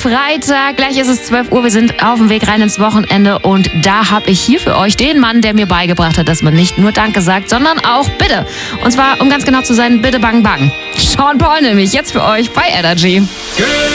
Freitag. Gleich ist es 12 Uhr. Wir sind auf dem Weg rein ins Wochenende. Und da habe ich hier für euch den Mann, der mir beigebracht hat, dass man nicht nur Danke sagt, sondern auch Bitte. Und zwar, um ganz genau zu sein, Bitte Bang Bang. Sean Paul nämlich jetzt für euch bei Energy.